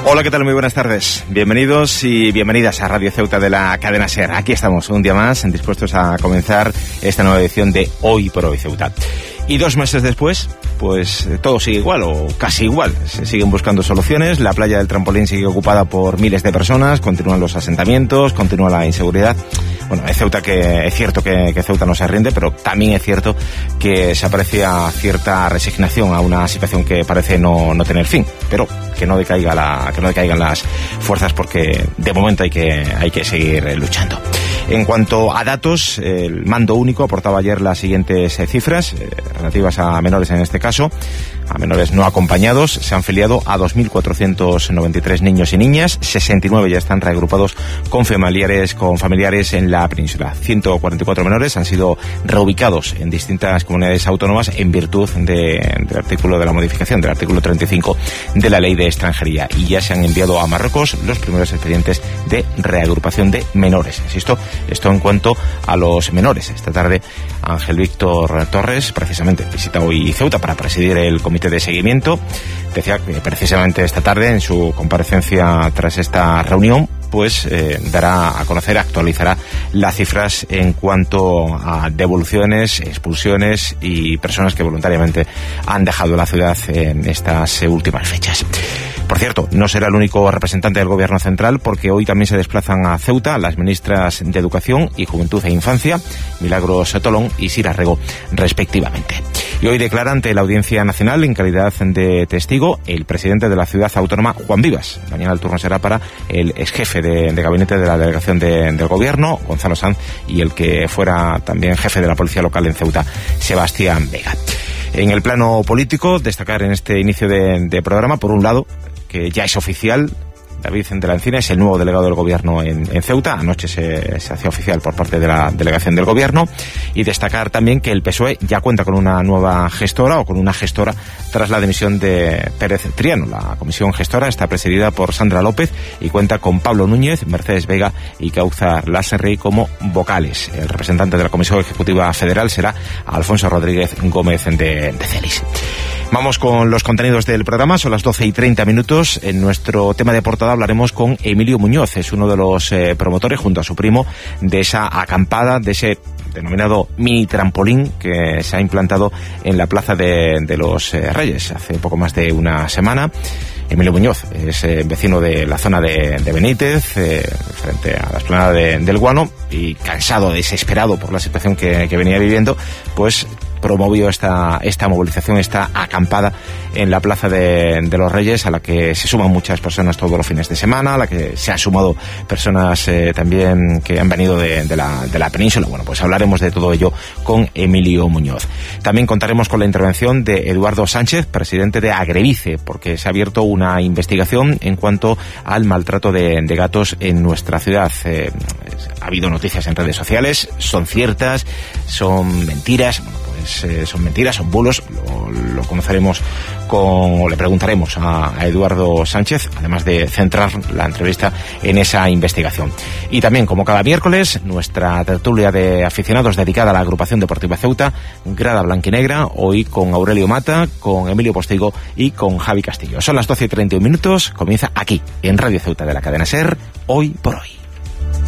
Hola, ¿qué tal? Muy buenas tardes. Bienvenidos y bienvenidas a Radio Ceuta de la cadena SER. Aquí estamos un día más, dispuestos a comenzar esta nueva edición de Hoy por Hoy Ceuta. Y 2 meses después, pues todo sigue igual o casi igual. Se siguen buscando soluciones, la playa del Trampolín sigue ocupada por miles de personas, continúan los asentamientos, continúa la inseguridad. Bueno, es Ceuta que es cierto que Ceuta no se rinde, pero también es cierto que se aprecia cierta resignación a una situación que parece no tener fin, pero que no decaigan las fuerzas, porque de momento hay que seguir luchando. En cuanto a datos, el Mando Único aportaba ayer las siguientes cifras relativas a menores, en este caso, a menores no acompañados. Se han filiado a 2.493 niños y niñas, 69 ya están reagrupados con familiares en la península. 144 menores han sido reubicados en distintas comunidades autónomas en virtud del artículo de la modificación, del artículo 35 de la Ley de Extranjería, y ya se han enviado a Marruecos los primeros expedientes de reagrupación de menores. Insisto, esto en cuanto a los menores. Esta tarde Ángel Víctor Torres precisamente visita hoy Ceuta para presidir el comité de seguimiento. Decía que precisamente esta tarde, en su comparecencia tras esta reunión, pues dará a conocer, actualizará las cifras en cuanto a devoluciones, expulsiones y personas que voluntariamente han dejado la ciudad en estas últimas fechas. Por cierto, no será el único representante del Gobierno central, porque hoy también se desplazan a Ceuta las ministras de Educación y Juventud e Infancia, Milagros Tolón y Sira Rego, respectivamente. Y hoy declara ante la Audiencia Nacional, en calidad de testigo, el presidente de la ciudad autónoma, Juan Vivas. Mañana el turno será para el exjefe de gabinete de la delegación del Gobierno, Gonzalo Sanz, y el que fuera también jefe de la policía local en Ceuta, Sebastián Vega. En el plano político, destacar en este inicio de programa, por un lado, que ya es oficial, David de la Encina es el nuevo delegado del Gobierno en Ceuta. Anoche se hacía oficial por parte de la delegación del Gobierno. Y destacar también que el PSOE ya cuenta con una nueva gestora, o con una gestora, tras la dimisión de Pérez Triano. La comisión gestora está presidida por Sandra López y cuenta con Pablo Núñez, Mercedes Vega y Cáuzar Lasserrey como vocales. El representante de la Comisión Ejecutiva Federal será Alfonso Rodríguez Gómez de Celis. Vamos con los contenidos del programa. Son las 12:30. En nuestro tema de portada hablaremos con Emilio Muñoz. Es uno de los promotores, junto a su primo, de esa acampada, de ese denominado mini trampolín que se ha implantado en la Plaza de los Reyes hace poco más de una semana. Emilio Muñoz es vecino de la zona de Benítez, frente a la explanada del Guano, y cansado, desesperado por la situación que venía viviendo, pues promovió esta movilización, esta acampada en la Plaza de los Reyes, a la que se suman muchas personas todos los fines de semana, a la que se han sumado personas también que han venido de la península. Bueno, pues hablaremos de todo ello con Emilio Muñoz. También contaremos con la intervención de Eduardo Sánchez, presidente de Agrevice, porque se ha abierto una investigación en cuanto al maltrato de gatos en nuestra ciudad. Ha habido noticias en redes sociales, son ciertas, son mentiras. Bueno, pues son mentiras, son bulos. Lo conoceremos le preguntaremos a Eduardo Sánchez, además de centrar la entrevista en esa investigación. Y también, como cada miércoles, nuestra tertulia de aficionados dedicada a la agrupación deportiva Ceuta, Grada Blanquinegra, hoy con Aurelio Mata, con Emilio Postigo y con Javi Castillo. Son las 12:31. Comienza aquí, en Radio Ceuta de la cadena SER, Hoy por Hoy.